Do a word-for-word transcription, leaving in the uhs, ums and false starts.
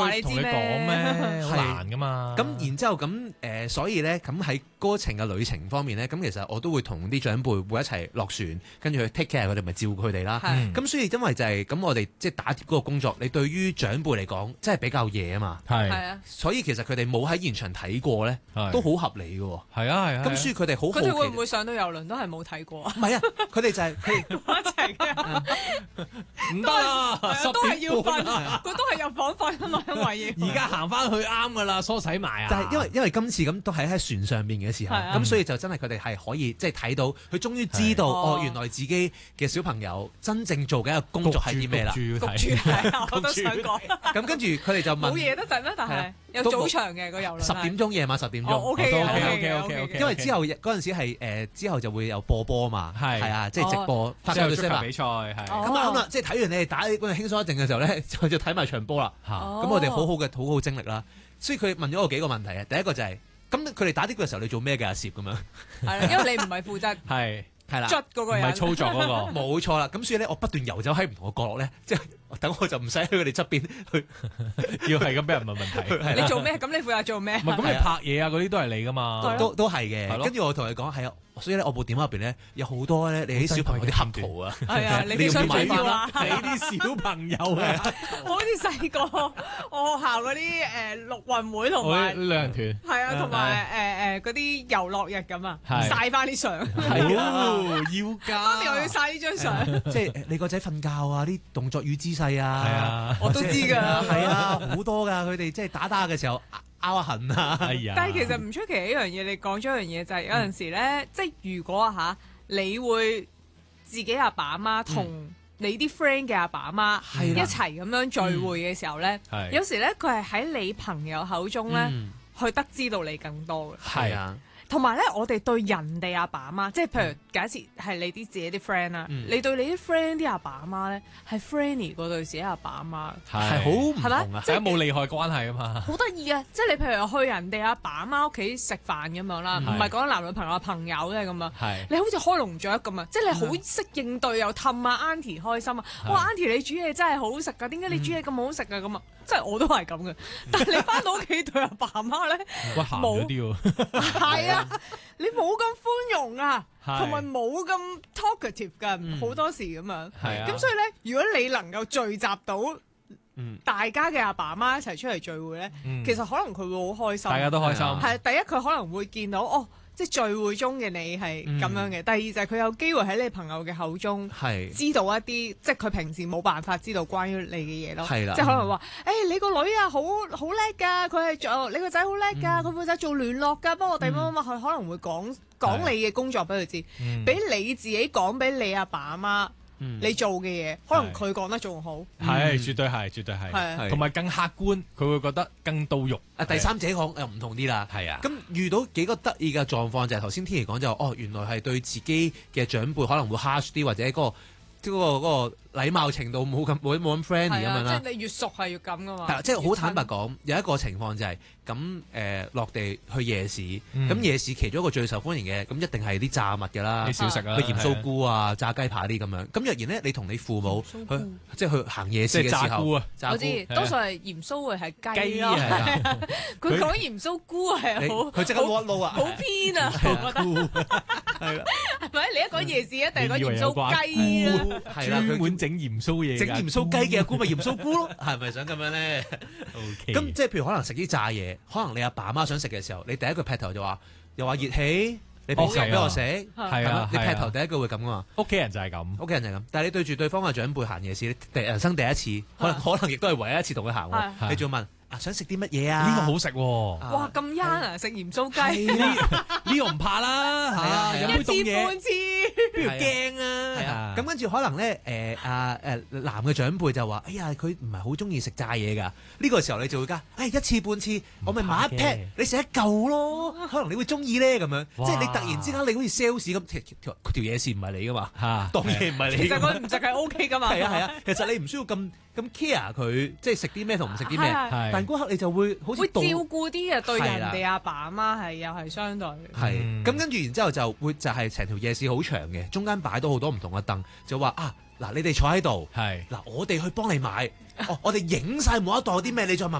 話你知咩？ 講咩？好難噶嘛。 咁然之後咁誒、呃，所以咧咁喺嗰程嘅旅程方面咧，咁其實我都會同啲長輩會一齊落船，跟住去 take care 佢哋，咪照顧佢哋啦。咁、嗯、所以因為就係、是、咁，我哋即係打碟嗰個工作，你對於長輩嚟講，真係比較夜啊嘛。 係係啊， 所以其實佢哋冇喺現場睇過咧，都好合理嘅。 係啊係啊。 咁所以佢哋好好奇， 佢哋會唔會上到郵輪都係冇睇過啊？ 唔係啊，佢哋就係佢哋一齊嘅， 唔得啦， 都係要瞓， 啊！ 佢都係入房瞓啊嘛，因為要。 而家行翻去啱噶啦，梳洗埋啊！ 就係因為因為今次咁都係喺船上邊嘅時候，咁所以就真係佢哋係可以即係睇到，佢終於知道哦，原來自己嘅小朋友真正做緊嘅工作係啲咩啦。 焗住係啊，我都想講。 咁跟住佢哋就問冇嘢得滯咩？但係有早場嘅個遊輪。 十點鐘夜晚十點鐘。 O K 嘅 O K O K O K。 因為之後嗰陣時係誒之後就會有播波啊嘛， 係係啊，即係直播發之後球足球比賽係。 咁啱啦，即係睇完你哋打嗰個輕鬆一陣嘅時候咧，就就睇埋場波啦。咁我哋好好嘅好好精力啦。所以佢問咗我幾個問題啊。第一個就係咁，佢哋打碟嘅時候你做咩嘅阿攝咁樣？ 係啦，因為你唔係負責係係啦， 捽嗰個人， 唔係操作嗰個， 冇錯啦。咁所以咧，我不斷遊走喺唔同嘅角落咧，即係等我就唔使去佢哋側邊去， 要係咁俾人問問題。 你做咩？咁你負責做咩？ 唔係咁你拍嘢啊嗰啲都係你噶嘛？ 都都係嘅。跟住我同佢講係啊。所以咧，我部電話入邊咧有好多咧，你啲小朋友啲合圖啊， 係啊，你啲想買要啦， 你啲小朋友啊， 好似細個我學校嗰啲誒陸運會同埋旅行團， 係啊，同埋誒誒嗰啲遊樂日咁啊，晒翻啲相， 係啊，要㗎， 媽咪我要晒呢張相， 即係你個仔瞓覺啊，啲動作與姿勢啊， 係啊， 我都知㗎， 係啊，好多㗎，佢哋即係打打嘅時候。拗下痕啊！ 哎呀！ 但係其實唔出奇一樣嘢，你講咗一樣嘢就係有陣時咧，嗯、即係如果啊嚇，你會自己阿爸阿媽同你啲 friend 嘅阿爸阿媽一齊咁樣聚會嘅時候咧，嗯、有時咧佢係喺你朋友口中咧、嗯、去得知到你更多嘅。 係啊。 同埋咧，我哋對人哋阿爸阿媽，即係譬如假設係你啲自己啲 friend 啦，嗯、你對你啲 friend 啲阿爸阿媽咧，係 friendly 過對自己阿爸阿媽， 係好唔同啊！ 即係冇利害關係啊嘛， 好得意啊！即係你譬如去人哋阿爸阿媽屋企食飯咁樣啦，唔係講男女朋友朋友嘅咁啊，你好似開籠雀咁啊！即係你好識應對又氹阿 Auntie 開心啊！哇 Auntie 你煮嘢真係好食㗎，點解你煮嘢咁好食㗎咁啊？即係我都係咁嘅，但係你翻到屋企對阿爸阿媽咧， 冇啲喎， 係啊，你冇咁寬容啊，同埋冇咁 talkative 㗎，好多時咁樣。咁所以咧，如果你能夠聚集到大家嘅阿爸阿媽一齊出嚟聚會咧，其實可能佢會好開心， 大家都開心。 係第一，佢可能會見到哦。即係聚會中嘅你係咁樣嘅，嗯、第二就係佢有機會喺你朋友嘅口中知道一啲，即係佢平時冇辦法知道關於你嘅嘢咯。係啦，即係可能話，誒、嗯欸、你個女啊好好叻㗎，佢係做你個仔好叻㗎，佢、嗯、負責做聯絡㗎，幫我哋乜乜乜，佢可能會講講你嘅工作俾佢知，俾、嗯、你自己講俾你阿爸阿媽。你做嘅嘢，可能佢講得仲好， 係絕對係，絕對係，同埋更客觀，佢會覺得更到肉。 啊，第三者講又唔同啲啦，係啊。咁遇到幾個得意嘅狀況就係頭先天琪講就哦，原來係對自己嘅長輩可能會 harsh 啲，或者嗰個即係嗰個嗰個禮貌程度冇咁冇冇咁 friendly 咁樣啦。 即係你越熟係越咁噶嘛。 係啦，即係好坦白講，有一個情況就係咁誒落地去夜市，咁夜市其中一個最受歡迎嘅咁一定係啲炸物㗎啦， 啲小食啊， 去鹽酥菇啊、炸雞扒啲咁樣。咁若然咧，你同你父母去即係去行夜市嘅時候， 我知多數係鹽酥會係雞咯。佢講鹽酥菇係好， 佢即刻撈一撈啊， 好偏啊，我覺得係啦，係咪？你一講夜市一定講鹽酥雞啊， 係啦，專門整鹽酥嘢， 整鹽酥雞嘅阿姑咪鹽酥菇咯，係咪想咁樣咧？咁即係譬如可能食啲炸嘢，可能你阿爸阿媽想食嘅時候，你第一句劈頭就話，又話熱氣，你平時俾我食，係啊，你劈頭第一句會咁噶嘛？ 屋企人就係咁， 屋企人就係咁。但係你對住對方嘅長輩行夜市，第人生第一次，可能可能亦都係唯一一次同佢行，你仲要問啊想食啲乜嘢啊？ 呢個好食喎！ 哇咁啱啊！食鹽酥雞呢個唔怕啦嚇，飲杯凍嘢， 一次半次邊度驚啊？ 係啊，咁跟住可能咧誒啊誒男嘅長輩就話：哎呀，佢唔係好中意食炸嘢㗎。呢個時候你就會加：誒一次半次，我咪買一 pack，你食一嚿咯。可能你會中意咧咁樣，即係你突然之間你好似 sales 咁，條條條嘢事唔係你㗎嘛嚇，當嘢唔係你。其實佢唔食係 OK 㗎嘛。 係啊係啊，其實你唔需要咁咁 care 佢，即係食啲咩同唔食啲咩。但嗰刻你就會好似會照顧啲嘅，對人哋阿爸阿媽係又係相對係咁，跟住然之後就會就係成條夜市好長嘅，中間擺到好多唔同嘅凳，就話啊嗱，你哋坐喺度，係嗱我哋去幫你買，哦我哋影晒每一袋啲咩，你再問